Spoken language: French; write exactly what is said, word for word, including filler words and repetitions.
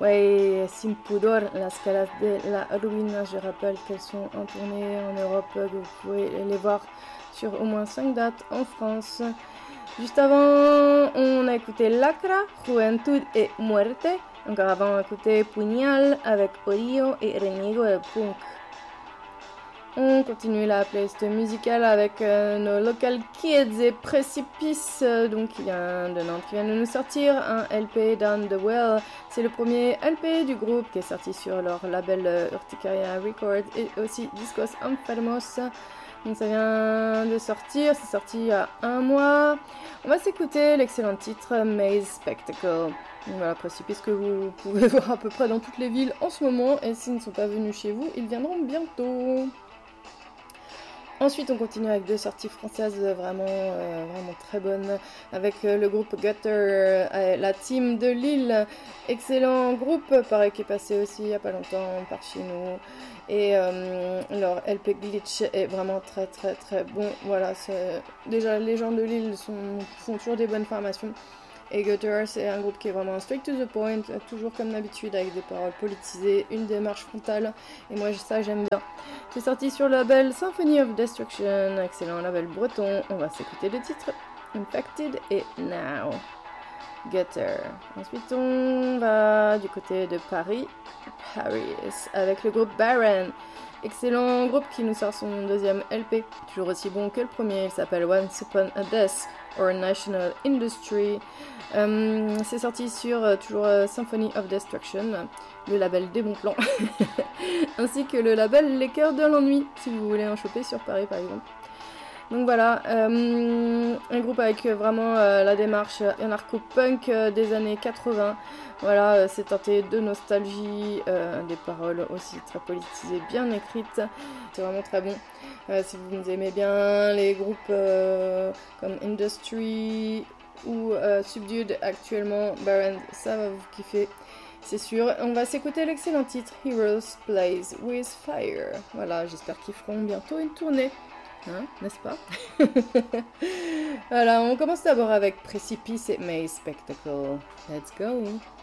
Ouais, Sin Pudor, las caras de la ruina. Je rappelle qu'elles sont en tournée en Europe, que vous pouvez les voir sur au moins cinq dates en France. Juste avant, on a écouté Lacra, Juventud et Muerte. Encore avant, on a écouté Puñal avec Odio et Reniego de Punk. On continue la playlist musicale avec euh, nos local kids et Précipice, euh, donc il y a un de Nantes qui vient de nous sortir, un L P Down the Well. C'est le premier L P du groupe qui est sorti sur leur label euh, Urticaria Records et aussi Discos Enfermos. Donc ça vient de sortir, c'est sorti il y a un mois. On va s'écouter l'excellent titre Maze Spectacle. Donc voilà, Précipice que vous pouvez voir à peu près dans toutes les villes en ce moment, et s'ils ne sont pas venus chez vous, ils viendront bientôt. Ensuite, on continue avec deux sorties françaises vraiment, euh, vraiment très bonnes, avec euh, le groupe Gutter, euh, la team de Lille, excellent groupe, pareil qui est passé aussi il n'y a pas longtemps par chez nous, et euh, leur L P Glitch est vraiment très très très bon. Voilà, c'est... déjà les gens de Lille sont... font toujours des bonnes formations. Et Gutter, c'est un groupe qui est vraiment straight to the point, toujours comme d'habitude avec des paroles politisées, une démarche frontale, et moi ça j'aime bien. C'est sorti sur le label Symphony of Destruction, excellent label breton. On va s'écouter le titre Infected et Now. Gutter. Ensuite on va du côté de Paris, Paris, avec le groupe Baron. Excellent groupe qui nous sort son deuxième L P, toujours aussi bon que le premier. Il s'appelle Once Upon a Death or National Industry. Euh, c'est sorti sur euh, toujours euh, Symphony of Destruction, le label des bons plans, ainsi que le label Les Cœurs de l'Ennui, si vous voulez en choper sur Paris par exemple. Donc voilà, euh, un groupe avec vraiment euh, la démarche anarcho-punk euh, des années quatre-vingts. Voilà, euh, c'est tenté de nostalgie, euh, des paroles aussi très politisées, bien écrites. C'est vraiment très bon. Euh, si vous aimez bien les groupes euh, comme Industry ou euh, Subdued actuellement, Baron, ça va vous kiffer, c'est sûr. On va s'écouter l'excellent titre Heroes Plays with Fire. Voilà, j'espère qu'ils feront bientôt une tournée. Hein, n'est-ce pas? Voilà, on commence d'abord avec Précipice et Maze Spectacle. Let's go!